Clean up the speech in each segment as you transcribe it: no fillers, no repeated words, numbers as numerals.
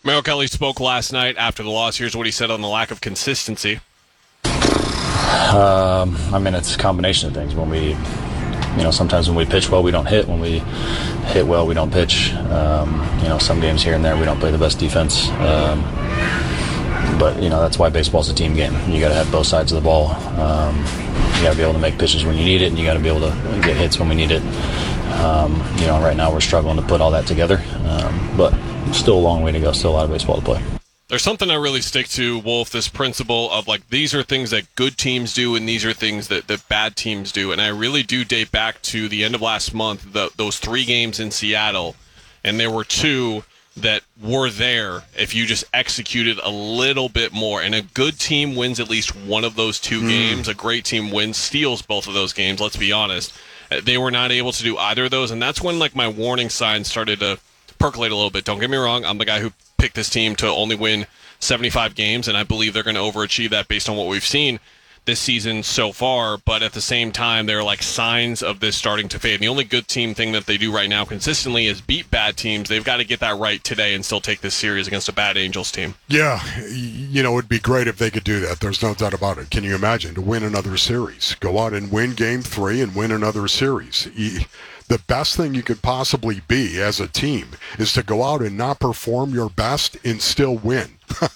Merrill Kelly spoke last night after the loss. Here's what he said on the lack of consistency. It's a combination of things. Sometimes when we pitch well, we don't hit. When we hit well, we don't pitch. Some games here and there, we don't play the best defense. But that's why baseball's a team game. You got to have both sides of the ball. You got to be able to make pitches when you need it, and you got to be able to get hits when we need it. Right now we're struggling to put all that together. But still a long way to go. Still a lot of baseball to play. There's something I really stick to, Wolf, this principle of, these are things that good teams do and these are things that bad teams do. And I really do date back to the end of last month, those 3 games in Seattle, and there were 2 that were there if you just executed a little bit more. And a good team wins at least one of those 2 games. A great team steals both of those games, let's be honest. They were not able to do either of those, and that's when my warning signs started to percolate a little bit. Don't get me wrong, I'm the guy who picked this team to only win 75 games, and I believe they're going to overachieve that based on what we've seen this season so far. But at the same time, there are signs of this starting to fade. And the only good team thing that they do right now consistently is beat bad teams. They've got to get that right today and still take this series against a bad Angels team. Yeah, it'd be great if they could do that. There's no doubt about it. Can you imagine to win another series? Go out and win Game 3 and win another series. The best thing you could possibly be as a team is to go out and not perform your best and still win.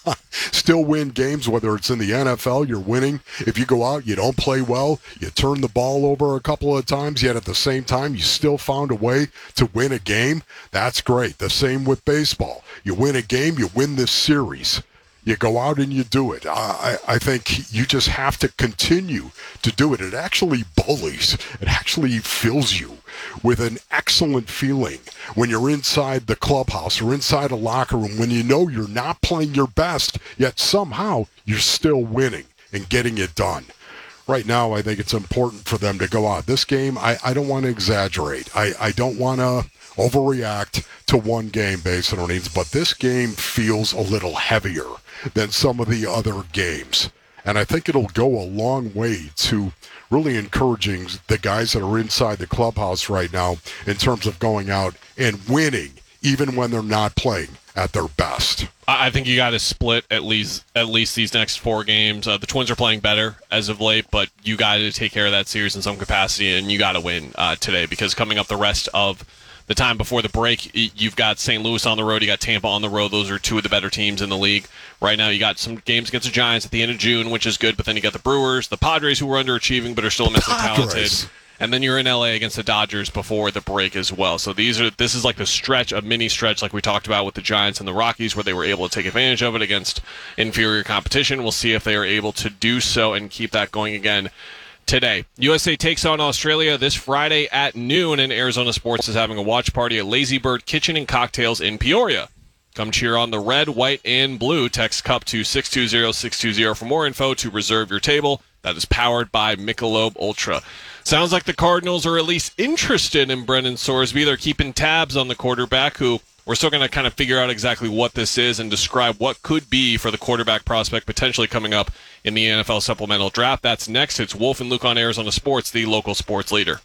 Still win games, whether it's in the NFL, you're winning. If you go out, you don't play well, you turn the ball over a couple of times, yet at the same time, you still found a way to win a game. That's great. The same with baseball. You win a game, you win this series. You go out and you do it. I think you just have to continue to do it. It actually bullies. It actually fills you with an excellent feeling when you're inside the clubhouse or inside a locker room, when you know you're not playing your best, yet somehow you're still winning and getting it done. Right now, I think it's important for them to go out. This game, I don't want to exaggerate. I don't want to overreact to one game, Basin Earnings, but this game feels a little heavier than some of the other games. And I think it'll go a long way to really encouraging the guys that are inside the clubhouse right now in terms of going out and winning, even when they're not playing at their best. I think you got to split at least these next 4 games. The Twins are playing better as of late, but you got to take care of that series in some capacity, and you got to win today, because coming up the rest of the time before the break, you've got St. Louis on the road, you got Tampa on the road. Those are 2 of the better teams in the league right now. You got some games against the Giants at the end of June, which is good, but then you got the Brewers, the Padres, who are underachieving but are still immensely talented, and then you're in LA against the Dodgers before the break as well. So this is like the stretch, a mini stretch like we talked about with the Giants and the Rockies, where they were able to take advantage of it against inferior competition. We'll see if they are able to do so and keep that going again today. USA takes on Australia this Friday at noon, and Arizona Sports is having a watch party at Lazy Bird Kitchen and Cocktails in Peoria. Come cheer on the red, white, and blue. Text CUP to 620-620 for more info to reserve your table. That is powered by Michelob Ultra. Sounds like the Cardinals are at least interested in Brendan Sorsby. They're keeping tabs on the quarterback, who we're still going to kind of figure out exactly what this is and describe what could be for the quarterback prospect potentially coming up in the NFL supplemental draft. That's next. It's Wolf and Luke on Arizona Sports, the local sports leader.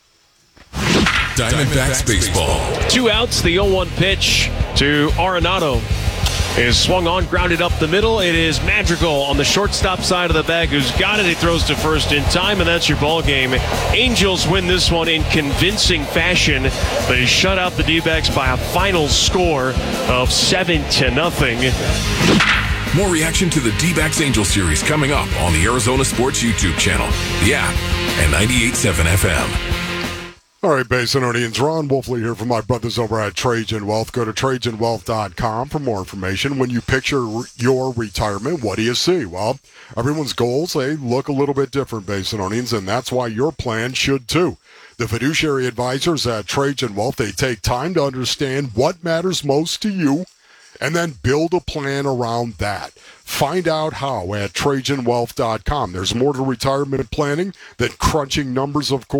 Diamondbacks baseball. 2 outs, the 0-1 pitch to Arenado is swung on, grounded up the middle. It is Madrigal on the shortstop side of the bag who's got it. He throws to first in time, and that's your ball game. Angels win this one in convincing fashion. They shut out the D-backs by a final score of 7-0. More reaction to the D-backs Angel series coming up on the Arizona Sports YouTube channel, the app, and 98.7 FM. All right, Basin Audience, Ron Wolfley here from my brothers over at Trajan Wealth. Go to TrajanWealth.com for more information. When you picture your retirement, what do you see? Well, everyone's goals, they look a little bit different, Basin Audience, and that's why your plan should too. The fiduciary advisors at Trajan Wealth, they take time to understand what matters most to you and then build a plan around that. Find out how at TrajanWealth.com. There's more to retirement planning than crunching numbers, of course.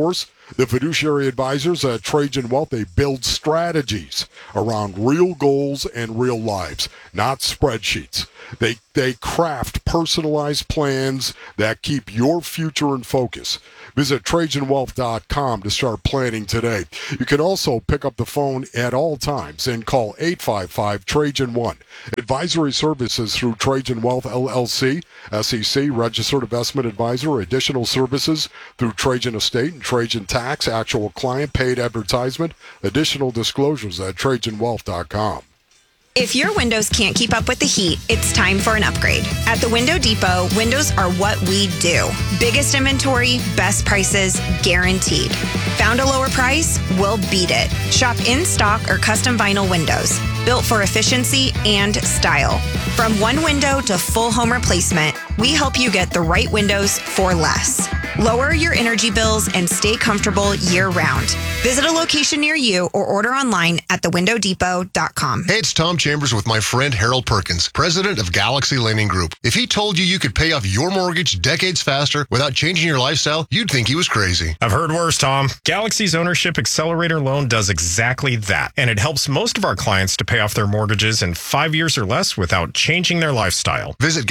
The fiduciary advisors at Trajan Wealth, they build strategies around real goals and real lives, not spreadsheets. They craft personalized plans that keep your future in focus. Visit TrajanWealth.com to start planning today. You can also pick up the phone at all times and call 855-TRAJAN-1. Advisory services through Trajan Wealth LLC, SEC, Registered Investment Advisor. Additional services through Trajan Estate and Trajan Tax, actual client, paid advertisement. Additional disclosures at TrajanWealth.com. If your windows can't keep up with the heat, it's time for an upgrade. At the Window Depot, windows are what we do. Biggest inventory, best prices, guaranteed. Found a lower price? We'll beat it. Shop in stock or custom vinyl windows, built for efficiency and style. From one window to full home replacement, we help you get the right windows for less. Lower your energy bills and stay comfortable year-round. Visit a location near you or order online at thewindowdepot.com. Hey, it's Tom Chambers with my friend Harold Perkins, president of Galaxy Lending Group. If he told you could pay off your mortgage decades faster without changing your lifestyle, you'd think he was crazy. I've heard worse, Tom. Galaxy's Ownership Accelerator Loan does exactly that, and it helps most of our clients to pay off their mortgages in 5 years or less without changing their lifestyle. Visit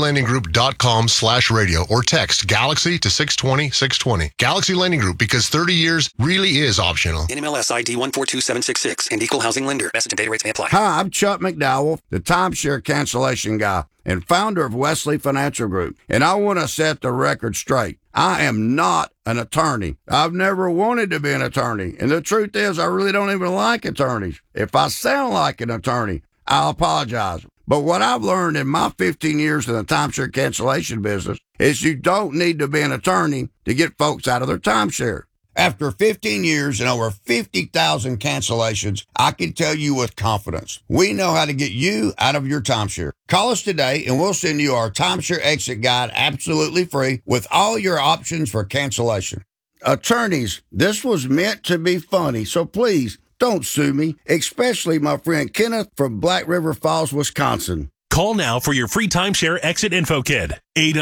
GalaxyLendingGroup.com/radio or text Galaxy to 620-620. Galaxy Lending Group, because 30 years really is optional. NMLS ID 142766 and equal housing lender. Message and data rates may apply. Hi, I'm Chuck McDowell, the timeshare cancellation guy and founder of Wesley Financial Group. And I want to set the record straight. I am not an attorney. I've never wanted to be an attorney. And the truth is, I really don't even like attorneys. If I sound like an attorney, I'll apologize. But what I've learned in my 15 years in the timeshare cancellation business is you don't need to be an attorney to get folks out of their timeshare. After 15 years and over 50,000 cancellations, I can tell you with confidence, we know how to get you out of your timeshare. Call us today and we'll send you our timeshare exit guide absolutely free with all your options for cancellation. Attorneys, this was meant to be funny, so please don't sue me, especially my friend Kenneth from Black River Falls, Wisconsin. Call now for your free timeshare exit info kit.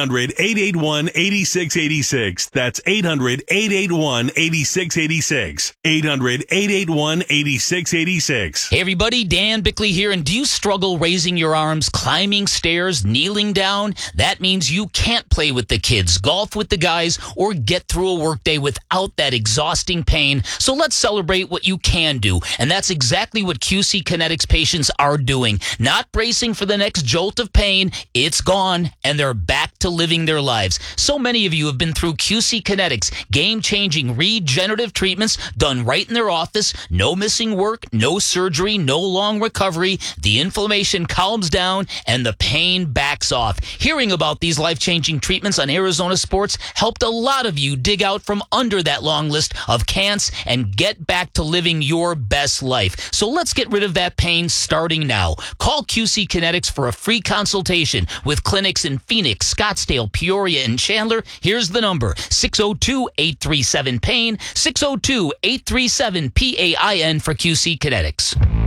800-881-8686. That's 800-881-8686. 800-881-8686. Hey everybody, Dan Bickley here, and do you struggle raising your arms, climbing stairs, kneeling down? That means you can't play with the kids, golf with the guys, or get through a workday without that exhausting pain. So let's celebrate what you can do, and that's exactly what QC Kinetics patients are doing. Not bracing for the next jolt of pain, it's gone, and they're back to living their lives. So many of you have been through QC Kinetics, game-changing regenerative treatments done right in their office, no missing work, no surgery, no long recovery. The inflammation calms down and the pain backs off. Hearing about these life-changing treatments on Arizona Sports helped a lot of you dig out from under that long list of can'ts and get back to living your best life. So let's get rid of that pain starting now. Call QC Kinetics for a free consultation with clinics in Phoenix, Scottsdale, Peoria, and Chandler. Here's the number, 602-837-PAIN, 602-837-PAIN for QC Kinetics.